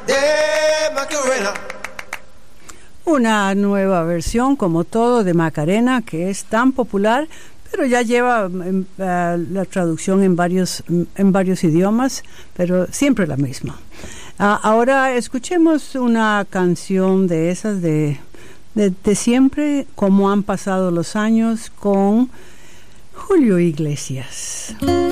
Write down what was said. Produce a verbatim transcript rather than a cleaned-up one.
De Macarena. Una nueva versión, como todo, de Macarena, que es tan popular, pero ya lleva uh, la traducción en varios, en varios idiomas, pero siempre la misma. Uh, ahora escuchemos una canción de esas de, de, de siempre, como han pasado los años, con Julio Iglesias.